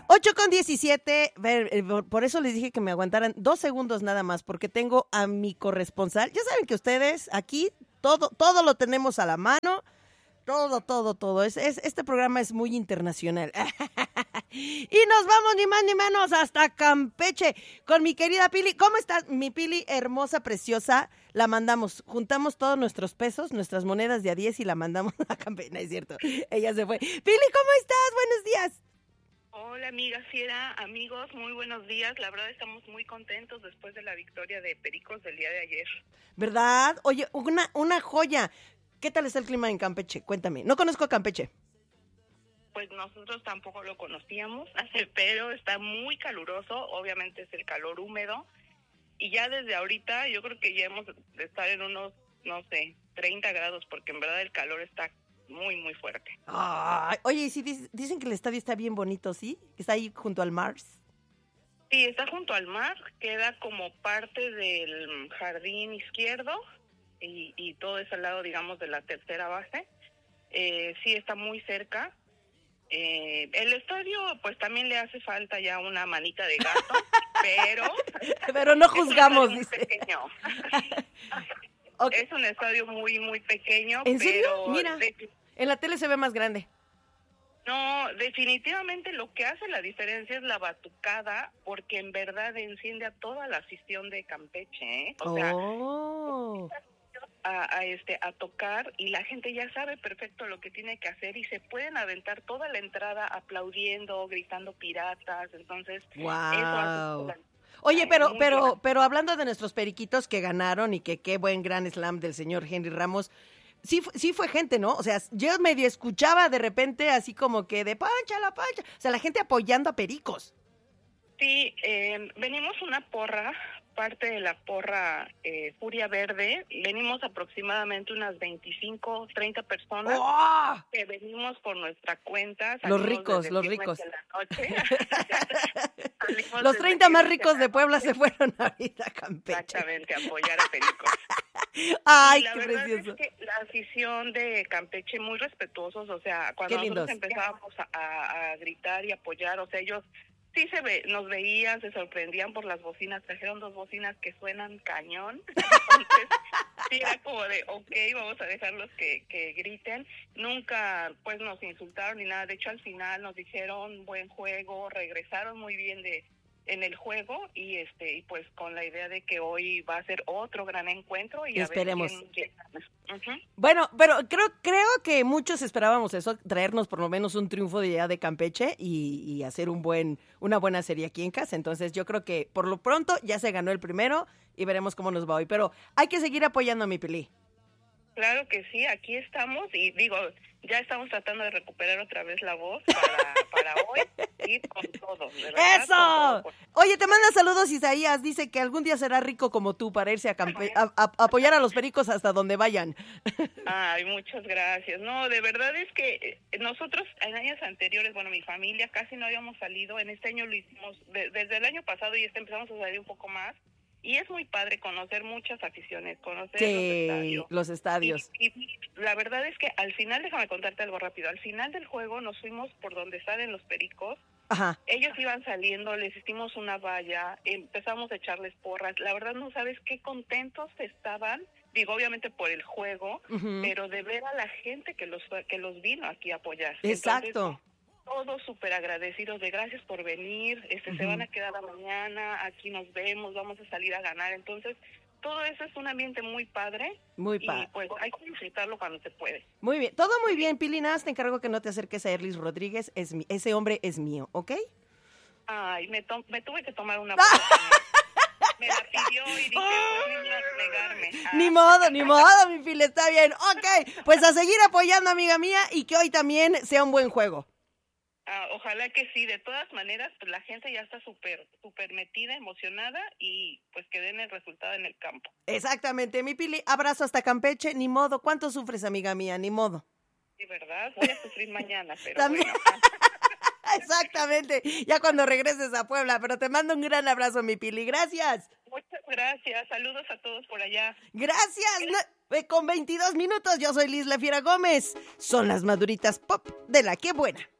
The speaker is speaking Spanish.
8:17, por eso les dije que me aguantaran 2 segundos nada más, porque tengo a mi corresponsal. Ya saben que ustedes aquí todo lo tenemos a la mano, todo. Este programa es muy internacional. Y nos vamos ni más ni menos hasta Campeche con mi querida Pili. ¿Cómo estás, mi Pili hermosa, preciosa? La mandamos, juntamos todos nuestros pesos, nuestras monedas de a 10 y la mandamos a Campeche. No es cierto, ella se fue. Pili, ¿cómo estás? Buenos días. Hola amiga Fiera, amigos, muy buenos días. La verdad estamos muy contentos después de la victoria de Pericos del día de ayer. ¿Verdad? Oye, una joya. ¿Qué tal está el clima en Campeche? Cuéntame. No conozco a Campeche. Pues nosotros tampoco lo conocíamos, pero está muy caluroso, obviamente es el calor húmedo. Y ya desde ahorita yo creo que ya hemos de estar en unos, 30 grados, porque en verdad el calor está muy, muy fuerte. Ay, oye, y sí, dicen que el estadio está bien bonito, ¿sí? Que está ahí junto al mar. Sí, está junto al mar, queda como parte del jardín izquierdo y todo es al lado, digamos, de la tercera base. Sí, está muy cerca. El estadio, pues también le hace falta ya una manita de gato, pero no juzgamos, es dice. Pequeño. Okay. Es un estadio muy, muy pequeño. ¿En serio? Pero Mira, en la tele se ve más grande. No, definitivamente lo que hace la diferencia es la batucada, porque en verdad enciende a toda la afición de Campeche, ¿eh? O sea, a tocar y la gente ya sabe perfecto lo que tiene que hacer y se pueden aventar toda la entrada aplaudiendo, gritando piratas, entonces wow. Eso hace Oye, pero hablando de nuestros periquitos que ganaron y que qué buen gran slam del señor Henry Ramos, sí fue gente, ¿no? O sea, yo medio escuchaba de repente así como que de pancha, o sea, la gente apoyando a Pericos. Sí, venimos una porra, parte de la porra Furia Verde, venimos aproximadamente unas 25, 30 personas que venimos por nuestra cuenta. Los ricos. Los 30 más ricos de Puebla se fueron ahorita a Campeche. Exactamente, a apoyar a Pericos. Ay, qué precioso. Es que la afición de Campeche muy respetuosos, o sea, cuando nosotros empezábamos a gritar y apoyar, o sea, ellos sí nos veían, se sorprendían por las bocinas, trajeron 2 bocinas que suenan cañón, entonces sí era como de, vamos a dejarlos que griten. Nunca pues nos insultaron ni nada, de hecho al final nos dijeron buen juego, regresaron muy bien en el juego y pues con la idea de que hoy va a ser otro gran encuentro y esperemos. A ver quién llega. Bueno, pero creo que muchos esperábamos eso, traernos por lo menos un triunfo de allá de Campeche y hacer una buena serie aquí en casa. Entonces yo creo que por lo pronto ya se ganó el primero y veremos cómo nos va hoy. Pero hay que seguir apoyando a mi Pili. Claro que sí, aquí estamos y digo, ya estamos tratando de recuperar otra vez la voz para hoy y con todo, de verdad. ¡Eso! Con todo. Oye, te manda saludos Isaías, dice que algún día será rico como tú para irse a apoyar a los Pericos hasta donde vayan. Ay, muchas gracias. No, de verdad es que nosotros en años anteriores, bueno, mi familia casi no habíamos salido, en este año lo hicimos, desde el año pasado y empezamos a salir un poco más. Y es muy padre conocer muchas aficiones, conocer los estadios. Y la verdad es que al final, déjame contarte algo rápido, al final del juego nos fuimos por donde salen los Pericos. Ajá. Ellos iban saliendo, les hicimos una valla, empezamos a echarles porras. La verdad no sabes qué contentos estaban, digo obviamente por el juego, pero de ver a la gente que los vino aquí a apoyar. Exacto. Entonces, todos súper agradecidos de gracias por venir, se van a quedar a mañana, aquí nos vemos, vamos a salir a ganar. Entonces, todo eso es un ambiente muy padre. Muy padre. Y pues hay que disfrutarlo cuando se puede. Muy bien, todo muy bien, Pili, nada más te encargo que no te acerques a Erlis Rodríguez, ese hombre es mío, ¿ok? Ay, me tuve que tomar una foto. Me la pidió y dije, pues ni negarme. Ni modo, mi Pili, está bien. Ok, pues a seguir apoyando, amiga mía, y que hoy también sea un buen juego. Ojalá que sí, de todas maneras, pues la gente ya está súper metida, emocionada y pues que den el resultado en el campo. Exactamente, mi Pili, abrazo hasta Campeche, ni modo, ¿cuánto sufres, amiga mía? Ni modo. Sí, ¿verdad? Voy a sufrir mañana, pero también. Bueno. Exactamente, ya cuando regreses a Puebla, pero te mando un gran abrazo, mi Pili, gracias. Muchas gracias, saludos a todos por allá. Gracias. Con 22 minutos, yo soy Liz La Fiera Gómez, son las maduritas pop de La Que Buena.